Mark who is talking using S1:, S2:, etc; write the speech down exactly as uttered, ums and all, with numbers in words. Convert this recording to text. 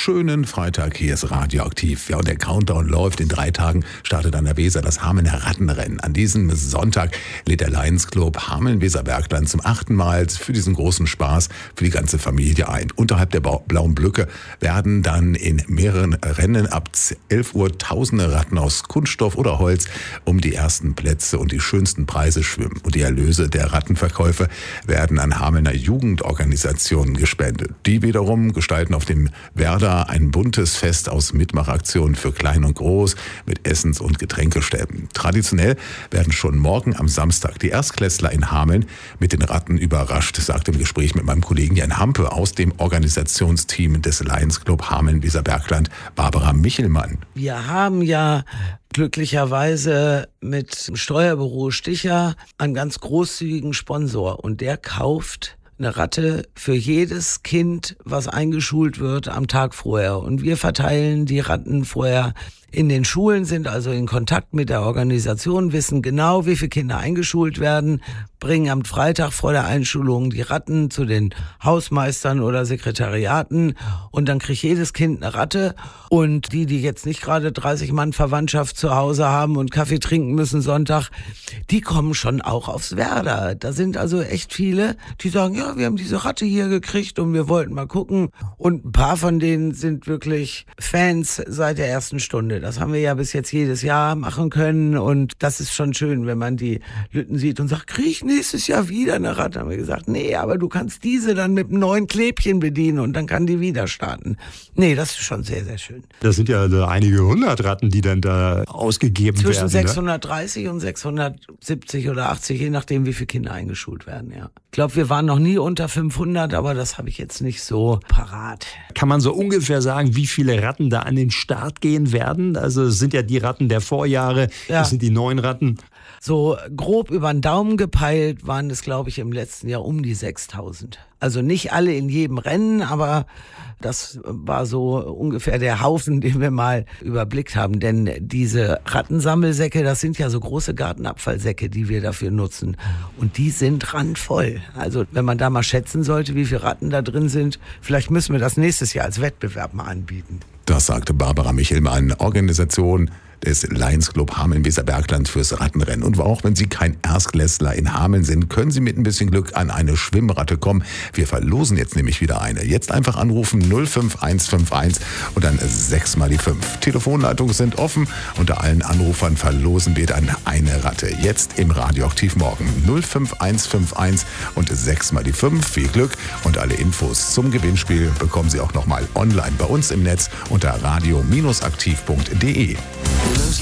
S1: schönen Freitag. Hier ist Radioaktiv. Ja, und der Countdown läuft. In drei Tagen startet an der Weser das Hamelner Rattenrennen. An diesem Sonntag lädt der Lions Club Hameln-Weserbergland zum achten Mal für diesen großen Spaß für die ganze Familie ein. Unterhalb der blauen Blöcke werden dann in mehreren Rennen ab elf Uhr tausende Ratten aus Kunststoff oder Holz um die ersten Plätze und die schönsten Preise schwimmen. Und die Erlöse der Rattenverkäufe werden an Hamelner Jugendorganisationen gespendet. Die wiederum gestalten auf dem Werder ein buntes Fest aus Mitmachaktionen für Klein und Groß mit Essens- und Getränkeständen. Traditionell werden schon morgen am Samstag die Erstklässler in Hameln mit den Ratten überrascht, sagt im Gespräch mit meinem Kollegen Jan Hampe aus dem Organisationsteam des Lions Club Hameln-Weserbergland, Barbara Michelmann.
S2: Wir haben ja glücklicherweise mit dem Steuerbüro Sticher einen ganz großzügigen Sponsor und der kauft eine Ratte für jedes Kind, was eingeschult wird am Tag vorher. Und wir verteilen die Ratten vorher in den Schulen, sind also in Kontakt mit der Organisation, wissen genau, wie viele Kinder eingeschult werden, bringen am Freitag vor der Einschulung die Ratten zu den Hausmeistern oder Sekretariaten und dann kriegt jedes Kind eine Ratte. Und die, die jetzt nicht gerade dreißig Mann Verwandtschaft zu Hause haben und Kaffee trinken müssen Sonntag, die kommen schon auch aufs Werder. Da sind also echt viele, die sagen, ja, wir haben diese Ratte hier gekriegt und wir wollten mal gucken. Und ein paar von denen sind wirklich Fans seit der ersten Stunde. Das haben wir ja bis jetzt jedes Jahr machen können und das ist schon schön, wenn man die Lütten sieht und sagt, krieg ich nächstes Jahr wieder eine Ratte. Haben wir gesagt, nee, aber du kannst diese dann mit einem neuen Klebchen bedienen und dann kann die wieder starten. Nee, das ist schon sehr, sehr schön.
S3: Das sind ja also einige hundert Ratten, die dann da ausgegeben
S2: Zwischen
S3: werden.
S2: Zwischen sechshundertdreißig ne? und sechshundertsiebzig oder achtzig, je nachdem, wie viele Kinder eingeschult werden, ja. Ich glaube, wir waren noch nie unter fünfhundert, aber das habe ich jetzt nicht so parat.
S3: Kann man so ungefähr sagen, wie viele Ratten da an den Start gehen werden? Also es sind ja die Ratten der Vorjahre, ja. Das sind die neuen Ratten.
S2: So grob über den Daumen gepeilt waren es, glaube ich, im letzten Jahr um die sechstausend. Also nicht alle in jedem Rennen, aber das war so ungefähr der Haufen, den wir mal überblickt haben. Denn diese Rattensammelsäcke, das sind ja so große Gartenabfallsäcke, die wir dafür nutzen. Und die sind randvoll. Also wenn man da mal schätzen sollte, wie viele Ratten da drin sind, vielleicht müssen wir das nächstes Jahr als Wettbewerb mal anbieten.
S1: Das sagte Barbara Michelmann, Organisation des Lions Club Hameln-Weserbergland fürs Rattenrennen. Und auch wenn Sie kein Erstklässler in Hameln sind, können Sie mit ein bisschen Glück an eine Schwimmratte kommen. Wir verlosen jetzt nämlich wieder eine. Jetzt einfach anrufen null fünf eins fünf eins und dann sechs mal die fünf. Telefonleitungen sind offen. Unter allen Anrufern verlosen wir dann eine Ratte. Jetzt im Radioaktiv Morgen null fünf eins fünf eins und sechs mal die fünf. Viel Glück und alle Infos zum Gewinnspiel bekommen Sie auch nochmal online bei uns im Netz unter radio aktiv punkt de.